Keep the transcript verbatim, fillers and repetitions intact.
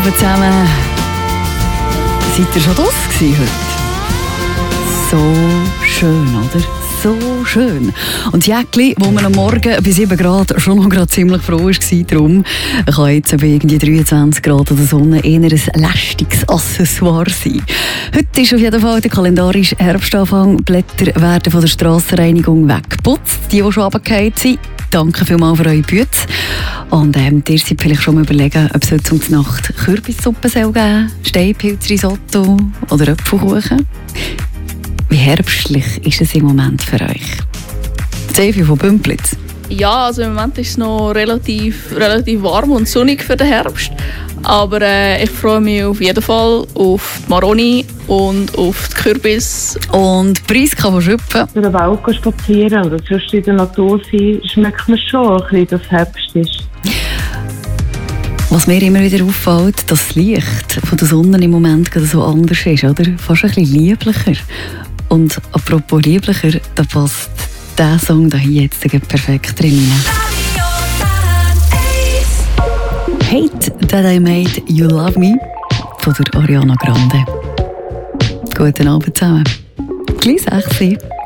Aber zusammen, seid ihr schon draus gewesen heute? So schön, oder? So schön. Und das Jäckli, wo man am Morgen bei sieben Grad schon noch gerade ziemlich froh war, darum kann jetzt bei irgendwie dreiundzwanzig Grad oder Sonne eher ein lästiges Accessoire sein. Heute ist auf jeden Fall der kalendarische Herbstanfang. Blätter werden von der Strassenreinigung weggeputzt. Die, die schon runtergefallen sind, danke vielmals für eure Bütze. Und ähm, ihr seid vielleicht schon mal überlegen, ob es heute zum Nacht Kürbissuppe geben soll, Steinpilzrisotto oder Apfelkuchen. Wie herbstlich ist es im Moment für euch? Zevi von Bümplitz. Ja, also im Moment ist es noch relativ, relativ warm und sonnig für den Herbst. Aber äh, ich freue mich auf jeden Fall auf die Maroni und auf die Kürbis. Und Priska von Schüpfen. In der Welt spazieren oder sonst in der Natur sein, schmeckt man schon ein bisschen, dass es Herbst ist. Was mir immer wieder auffällt, dass das Licht von der Sonne im Moment gerade so anders ist, oder? Fast ein bisschen lieblicher. Und apropos lieblicher, da passt dieser Song da hier jetzt perfekt drin. Hate That I Made You Love Me von der Ariana Grande. Guten Abend zusammen. Gleich sechs.